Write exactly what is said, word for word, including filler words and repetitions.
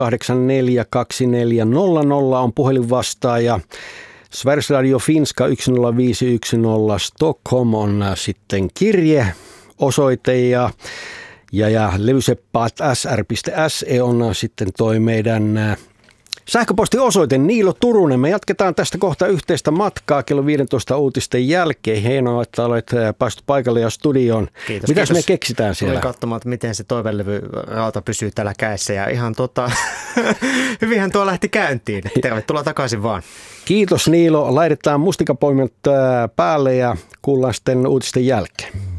kahdeksan neljä kaksi neljä nolla nolla on puhelinvastaaja. Sveriges Radio Finska yksi nolla viisi yksi nolla Stockholm on sitten kirje, osoite ja, ja, ja levyseppaat s r piste s e on sitten toi meidän sähköpostiosoite. Niilo Turunen, me jatketaan tästä kohta yhteistä matkaa kello viisitoista uutisten jälkeen. Hienoa, että olet päässyt paikalle ja studioon. Kiitos. Mitäs kiitos. me keksitään siellä? Tulin katsomaan, että miten se toivelevyrauta pysyy tällä kädessä ja ihan tota, hyvinhän tuo lähti käyntiin. Tervetuloa takaisin vaan. Kiitos Niilo. Laitetaan mustikapoiminnot päälle ja kuullaan sitten uutisten jälkeen.